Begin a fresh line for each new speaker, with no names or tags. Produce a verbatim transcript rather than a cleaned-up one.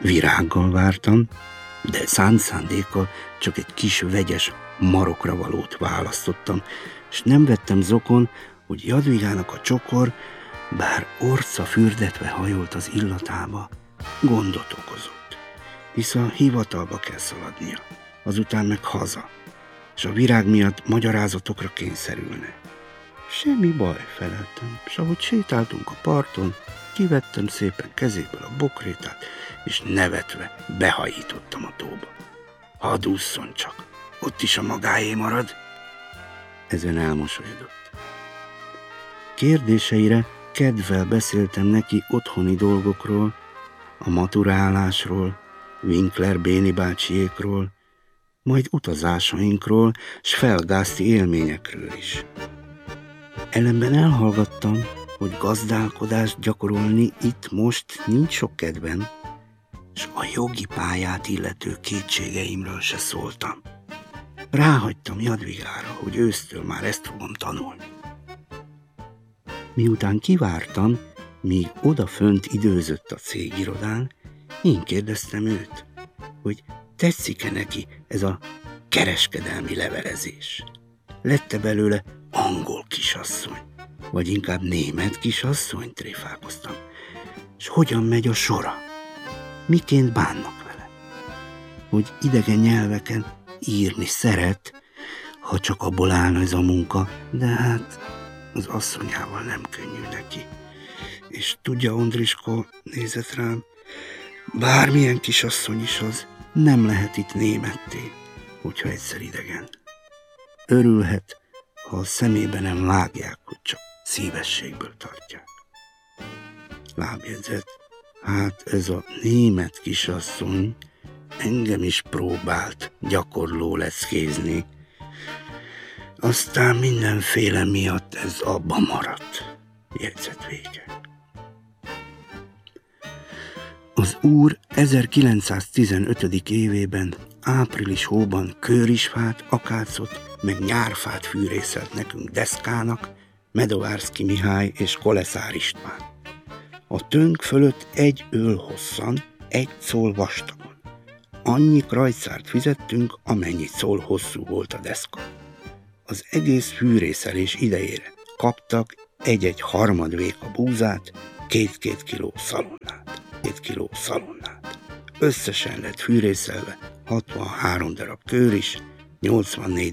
Virággal vártam, de szánt szándékkal csak egy kis vegyes marokra valót választottam, és nem vettem zokon, hogy Jadvigának a csokor, bár orca fürdetve hajolt az illatába, gondot okozott, hisz a hivatalba kell szaladnia, azután meg haza, és a virág miatt magyarázatokra kényszerülne. Semmi baj, feleltem, s ahogy sétáltunk a parton, kivettem szépen kezéből a bokrétát, és nevetve behajítottam a tóba. Hadd ússzon csak, ott is a magáé marad. Ezen elmosolyodott. Kérdéseire kedvel beszéltem neki otthoni dolgokról, a maturálásról, Winkler Béni bácsiékról, majd utazásainkról, s felgázti élményekről is. Ellenben elhallgattam, hogy gazdálkodást gyakorolni itt most nincs sok kedvem, s a jogi pályát illető kétségeimről se szóltam. Ráhagytam Jadvigára, hogy ősztől már ezt fogom tanulni. Miután kivártam, míg odafönt időzött a cégirodán, én kérdeztem őt, hogy tetszik-e neki ez a kereskedelmi levelezés. Lett-e belőle angol kisasszony, vagy inkább német kisasszony, tréfálkoztam. És hogyan megy a sora? Miként bánnak vele? Hogy idegen nyelveken írni szeret, ha csak abból állna ez a munka, de hát az asszonyával nem könnyű neki. És tudja, Ondrisko, nézett rám, bármilyen kisasszony is az, nem lehet itt németté, hogyha egyszer idegen. Örülhet, ha a szemébe nem vágják, hogy csak szívességből tartják. Lábjegyzet, hát ez a német kisasszony engem is próbált gyakorló leckézni, aztán mindenféle miatt ez abba maradt. Jegyzet vége. Az úr ezerkilencszáztizenötödik évében április hóban körisfát, akácot, meg nyárfát fűrészelt nekünk deszkának Medovárszky Mihály és Koleszár István. A tönk fölött egy öl hosszan, egy szól vastagon. Annyi krajcárt fizettünk, amennyi szól hosszú volt a deszka. Az egész fűrészelés idejére kaptak egy-egy harmadvéka búzát, két-két kiló szalonnát, két kiló szalonnát. Összesen lett fűrészelve hatvanhárom darab kőris, nyolcvannégy